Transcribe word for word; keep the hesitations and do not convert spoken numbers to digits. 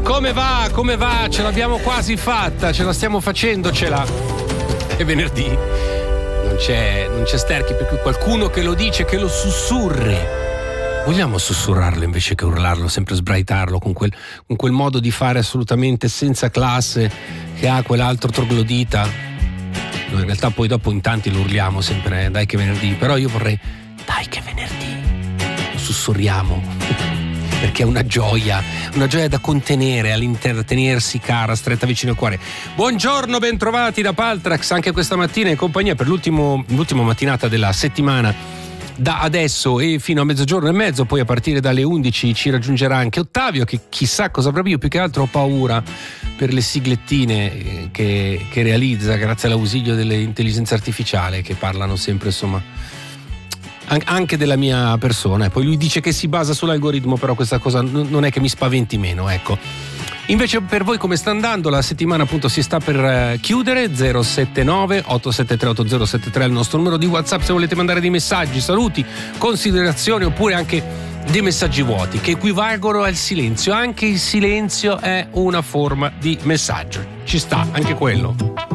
Come va? Come va? Ce l'abbiamo quasi fatta, ce la stiamo facendocela. È venerdì. Non c'è, non c'è Sterchi, per cui qualcuno che lo dice, che lo sussurri. Vogliamo sussurrarlo invece che urlarlo, sempre sbraitarlo con quel, con quel modo di fare assolutamente senza classe che ha quell'altro troglodita. Noi in realtà poi dopo in tanti lo urliamo sempre, eh, dai che venerdì, però io vorrei, dai che venerdì, lo sussurriamo. Perché è una gioia, una gioia da contenere all'interno, da tenersi cara, stretta vicino al cuore. Buongiorno, bentrovati da Paltrax, anche questa mattina in compagnia per l'ultimo, l'ultima mattinata della settimana. Da adesso e fino a mezzogiorno e mezzo, poi a partire dalle undici ci raggiungerà anche Ottavio, che chissà cosa avrà. Io più che altro ho paura per le siglettine che, che realizza grazie all'ausilio delle intelligenze artificiali che parlano sempre, insomma, anche della mia persona. E poi lui dice che si basa sull'algoritmo, però questa cosa non è che mi spaventi meno, ecco. Invece per voi come sta andando? La settimana appunto si sta per chiudere. Zero sette nove otto sette tre otto zero sette tre è il nostro numero di WhatsApp se volete mandare dei messaggi, saluti, considerazioni oppure anche dei messaggi vuoti che equivalgono al silenzio. Anche il silenzio è una forma di messaggio, ci sta anche quello.